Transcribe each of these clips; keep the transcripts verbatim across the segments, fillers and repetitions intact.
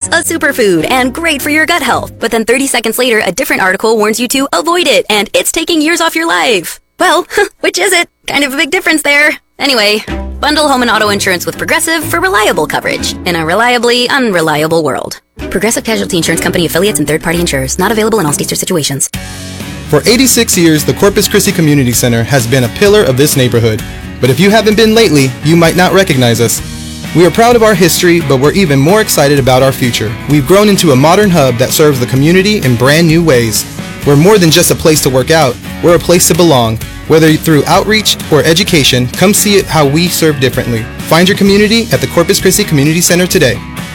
a superfood and great for your gut health. But then thirty seconds later, a different article warns you to avoid it, and it's taking years off your life. Well, which is it? Kind of a big difference there. Anyway, bundle home and auto insurance with Progressive for reliable coverage in a reliably unreliable world. Progressive Casualty Insurance Company affiliates and third-party insurers. Not available in all states or situations. For eighty-six years, the Corpus Christi Community Center has been a pillar of this neighborhood. But if you haven't been lately, you might not recognize us. We are proud of our history, but we're even more excited about our future. We've grown into a modern hub that serves the community in brand new ways. We're more than just a place to work out. We're a place to belong. Whether through outreach or education, come see it how we serve differently. Find your community at the Corpus Christi Community Center today.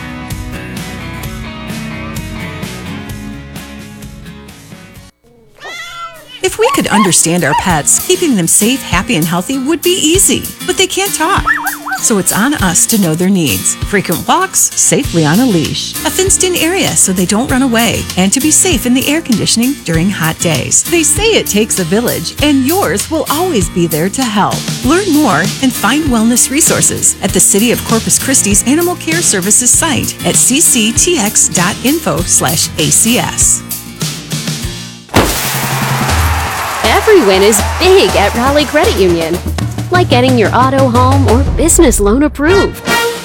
If we could understand our pets, keeping them safe, happy, and healthy would be easy. But they can't talk. So it's on us to know their needs. Frequent walks, safely on a leash, a fenced-in area so they don't run away, and to be safe in the air conditioning during hot days. They say it takes a village, and yours will always be there to help. Learn more and find wellness resources at the City of Corpus Christi's Animal Care Services site at c c t x dot info slash a c s. Every win is big at Raleigh Credit Union, like getting your auto, home, or business loan approved.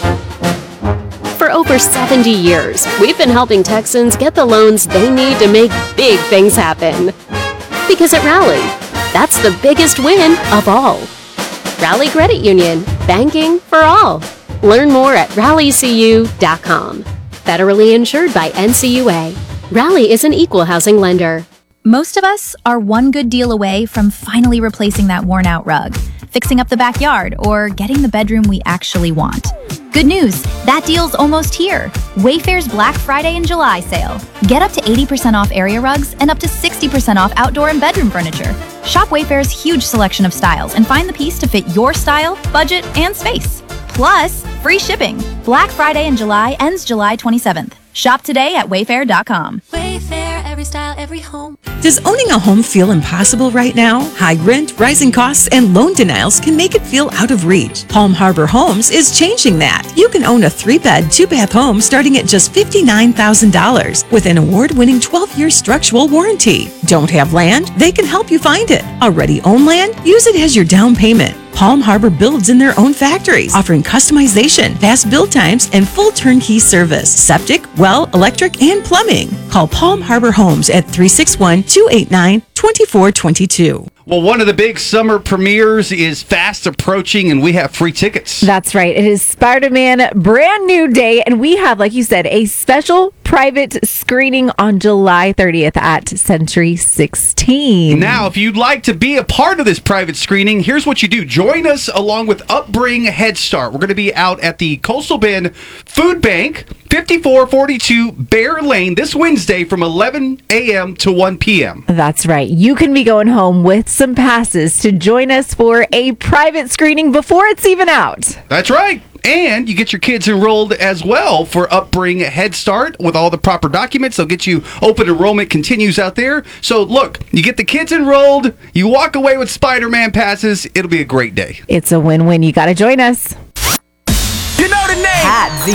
For over seventy years, we've been helping Texans get the loans they need to make big things happen. Because at Raleigh, that's the biggest win of all. Raleigh Credit Union, banking for all. Learn more at raleigh c u dot com. Federally insured by N C U A. Raleigh is an equal housing lender. Most of us are one good deal away from finally replacing that worn-out rug, fixing up the backyard, or getting the bedroom we actually want. Good news, that deal's almost here. Wayfair's Black Friday and July sale. Get up to eighty percent off area rugs and up to sixty percent off outdoor and bedroom furniture. Shop Wayfair's huge selection of styles and find the piece to fit your style, budget, and space. Plus, free shipping. Black Friday in July ends July twenty-seventh. Shop today at wayfair dot com. Wayfair, every style, every home. Does owning a home feel impossible right now? High rent, rising costs, and loan denials can make it feel out of reach. Palm Harbor Homes is changing that. You can own a three-bed, two-bath home starting at just fifty-nine thousand dollars with an award-winning twelve-year structural warranty. Don't have land? They can help you find it. Already own land? Use it as your down payment. Palm Harbor builds in their own factories, offering customization, fast build times, and full turnkey service. Septic, well, electric, and plumbing. Call Palm Harbor Homes at three six one, two eight nine, two four two two. Well, one of the big summer premieres is fast approaching, and we have free tickets. That's right. It is Spider-Man Brand New Day, and we have, like you said, a special private screening on July thirtieth at Century sixteen. Now, if you'd like to be a part of this private screening, here's what you do. Join us along with Upbring Head Start. We're going to be out at the Coastal Bend Food Bank, fifty-four forty-two Bear Lane, this Wednesday from eleven a.m. to one p.m. That's right. You can be going home with some passes to join us for a private screening before it's even out. That's right. And you get your kids enrolled as well for Upbring Head Start with all the proper documents. They'll get you open enrollment continues out there. So look, you get the kids enrolled, you walk away with Spider-Man passes. It'll be a great day. It's a win-win. You got to join us. You know the name.